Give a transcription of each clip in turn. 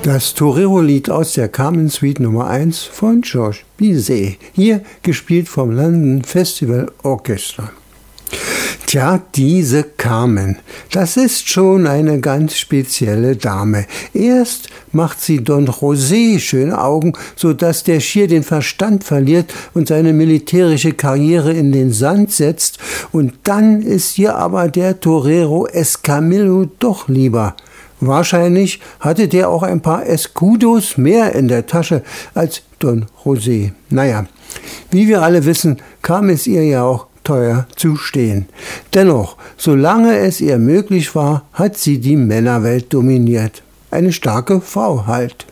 Das Torero-Lied aus der Carmen Suite Nummer 1 von Georges Bizet, hier gespielt vom London Festival Orchestra. Tja, diese Carmen, das ist schon eine ganz spezielle Dame. Erst macht sie Don José schöne Augen, sodass der schier den Verstand verliert und seine militärische Karriere in den Sand setzt. Und dann ist ihr aber der Torero Escamillo doch lieber. Wahrscheinlich hatte der auch ein paar Escudos mehr in der Tasche als Don José. Naja, wie wir alle wissen, kam es ihr ja auch teuer zu stehen. Dennoch, solange es ihr möglich war, hat sie die Männerwelt dominiert. Eine starke Frau halt.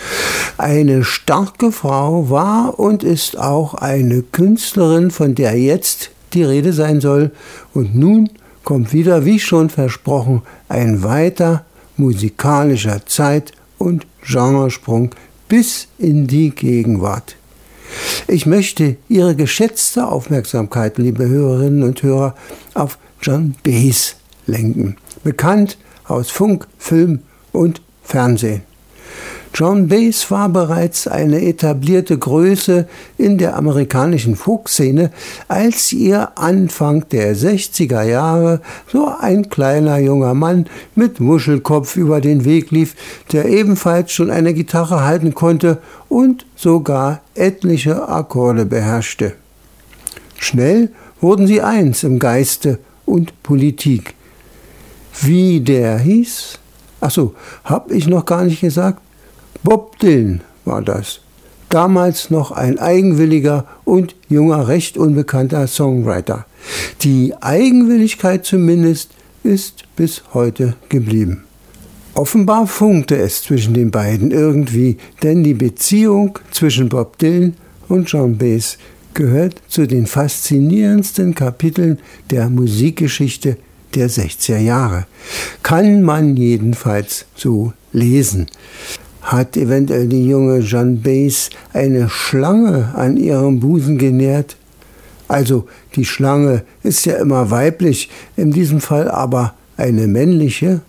Eine starke Frau war und ist auch eine Künstlerin, von der jetzt die Rede sein soll. Und nun kommt wieder, wie schon versprochen, ein weiter musikalischer Zeit- und Genresprung bis in die Gegenwart. Ich möchte Ihre geschätzte Aufmerksamkeit, liebe Hörerinnen und Hörer, auf Joan Baez lenken, bekannt aus Funk, Film und Fernsehen. Joan Baez war bereits eine etablierte Größe in der amerikanischen Folkszene, als ihr Anfang der 60er Jahre so ein kleiner junger Mann mit Muschelkopf über den Weg lief, der ebenfalls schon eine Gitarre halten konnte und sogar etliche Akkorde beherrschte. Schnell wurden sie eins im Geiste und Politik. Wie der hieß? Achso, hab ich noch gar nicht gesagt. Bob Dylan war das. Damals noch ein eigenwilliger und junger, recht unbekannter Songwriter. Die Eigenwilligkeit zumindest ist bis heute geblieben. Offenbar funkte es zwischen den beiden irgendwie, denn die Beziehung zwischen Bob Dylan und Joan Baez gehört zu den faszinierendsten Kapiteln der Musikgeschichte der 60er Jahre. Kann man jedenfalls so lesen. Hat eventuell die junge Joan Baez eine Schlange an ihrem Busen genährt? Also die Schlange ist ja immer weiblich, in diesem Fall aber eine männliche.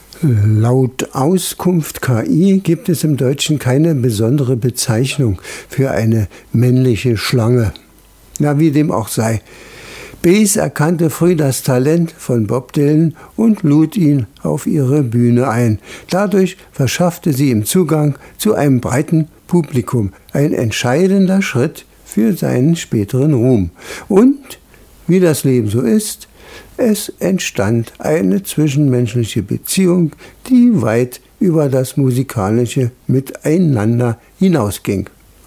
Laut Auskunft KI gibt es im Deutschen keine besondere Bezeichnung für eine männliche Schlange. Na, wie dem auch sei. Baez erkannte früh das Talent von Bob Dylan und lud ihn auf ihre Bühne ein. Dadurch verschaffte sie ihm Zugang zu einem breiten Publikum. Ein entscheidender Schritt für seinen späteren Ruhm. Und, wie das Leben so ist, es entstand eine zwischenmenschliche Beziehung, die weit über das musikalische Miteinander hinausging.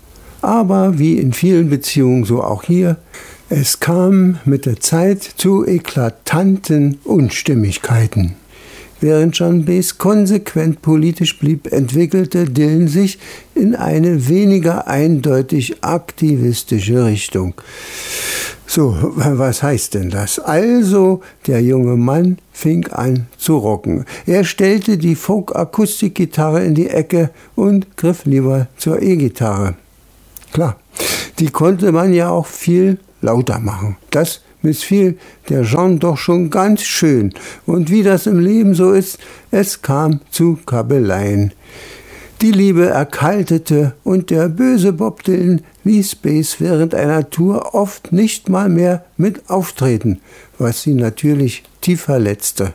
Aber wie in vielen Beziehungen, so auch hier, es kam mit der Zeit zu eklatanten Unstimmigkeiten. Während Joan Baez konsequent politisch blieb, entwickelte Dylan sich in eine weniger eindeutig aktivistische Richtung. So, was heißt denn das? Also, der junge Mann fing an zu rocken. Er stellte die Folk-Akustikgitarre in die Ecke und griff lieber zur E-Gitarre. Klar, die konnte man ja auch viel lauter machen. Das missfiel der Jean doch schon ganz schön. Und wie das im Leben so ist, es kam zu Kabeleien. Die Liebe erkaltete und der böse Bob Dylan ließ Baez während einer Tour oft nicht mal mehr mit auftreten, was sie natürlich tief verletzte.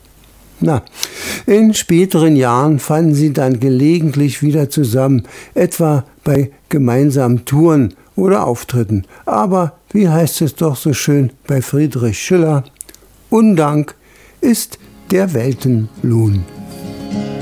In späteren Jahren fanden sie dann gelegentlich wieder zusammen, etwa bei gemeinsamen Touren oder Auftritten. Aber, wie heißt es doch so schön bei Friedrich Schiller, Undank ist der Weltenlohn.